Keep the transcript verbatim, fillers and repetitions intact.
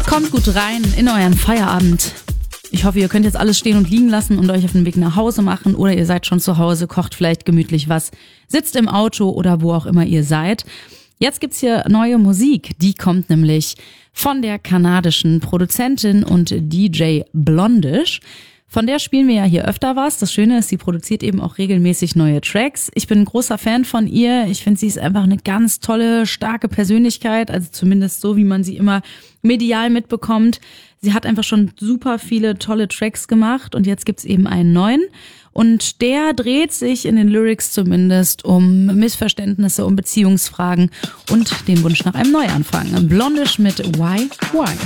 Kommt gut rein in euren Feierabend. Ich hoffe, ihr könnt jetzt alles stehen und liegen lassen und euch auf den Weg nach Hause machen oder ihr seid schon zu Hause, kocht vielleicht gemütlich was, sitzt im Auto oder wo auch immer ihr seid. Jetzt gibt's hier neue Musik, die kommt nämlich von der kanadischen Produzentin und D J Blondish. Von der spielen wir ja hier öfter was. Das Schöne ist, sie produziert eben auch regelmäßig neue Tracks. Ich bin ein großer Fan von ihr. Ich finde, sie ist einfach eine ganz tolle, starke Persönlichkeit. Also zumindest so, wie man sie immer medial mitbekommt. Sie hat einfach schon super viele tolle Tracks gemacht und jetzt gibt's eben einen neuen. Und der dreht sich in den Lyrics zumindest um Missverständnisse, um Beziehungsfragen und den Wunsch nach einem Neuanfang. Blondish mit Why, Why.